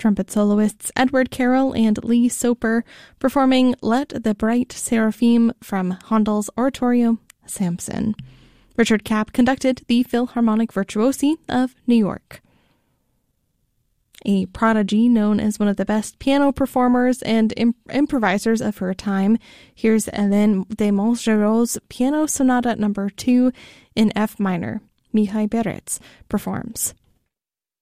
trumpet soloists Edward Carroll and Lee Soper performing Let the Bright Seraphim from Handel's oratorio Samson. Richard Kapp conducted the Philharmonic Virtuosi of New York. A prodigy known as one of the best piano performers and improvisers of her time, here's Hélène de Montgero's Piano Sonata No. 2 in F minor. Mihai Beretz performs.